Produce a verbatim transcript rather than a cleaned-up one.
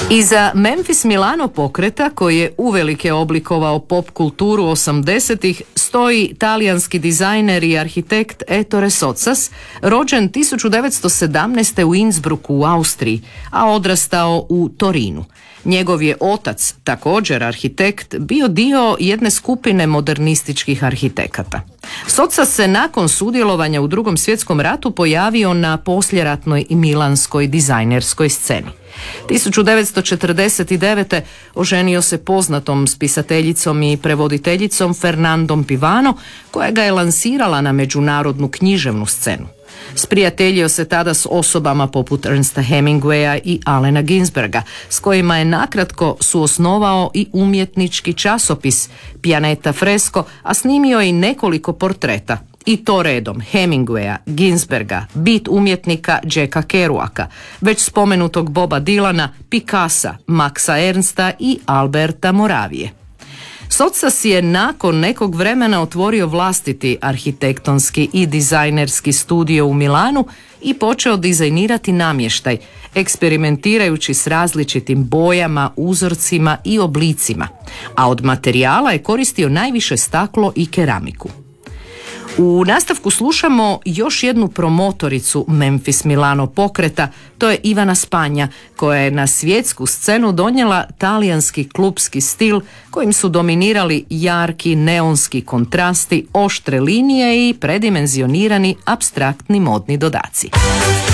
Iza Memphis Milano pokreta, koji je uvelike oblikovao pop kulturu osamdesetih, stoji talijanski dizajner i arhitekt Ettore Sozzas, rođen tisuću devetsto sedamnaeste u Innsbrucku u Austriji, a odrastao u Torinu. Njegov je otac, također arhitekt, bio dio jedne skupine modernističkih arhitekata. Sozzas se nakon sudjelovanja u Drugom svjetskom ratu pojavio na poslijeratnoj i milanskoj dizajnerskoj sceni. tisuću devetsto četrdeset devete. oženio se poznatom spisateljicom i prevoditeljicom Fernandom Pivano, koja ga je lansirala na međunarodnu književnu scenu. Sprijateljio se tada s osobama poput Ernesta Hemingwaya i Allena Ginsberga, s kojima je nakratko suosnovao i umjetnički časopis Pianeta Fresco, a snimio je i nekoliko portreta. I to redom: Hemingwaya, Ginsberga, bit umjetnika Jacka Kerouaka, već spomenutog Boba Dylana, Picassa, Maxa Ernsta i Alberta Moravije. Sozzas je nakon nekog vremena otvorio vlastiti arhitektonski i dizajnerski studio u Milanu i počeo dizajnirati namještaj, eksperimentirajući s različitim bojama, uzorcima i oblicima, a od materijala je koristio najviše staklo i keramiku. U nastavku slušamo još jednu promotoricu Memphis Milano pokreta, to je Ivana Spagna, koja je na svjetsku scenu donijela talijanski klupski stil kojim su dominirali jarki neonski kontrasti, oštre linije i predimenzionirani apstraktni modni dodaci.